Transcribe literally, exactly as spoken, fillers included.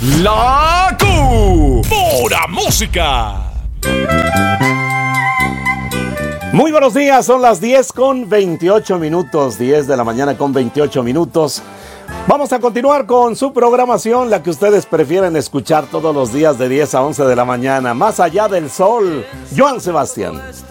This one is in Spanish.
La Q. Pura música. Muy buenos días, son las diez con veintiocho minutos, diez de la mañana con veintiocho minutos. Vamos a continuar con su programación, la que ustedes prefieren escuchar todos los días de diez a once de la mañana, Más allá del sol. Joan Sebastián.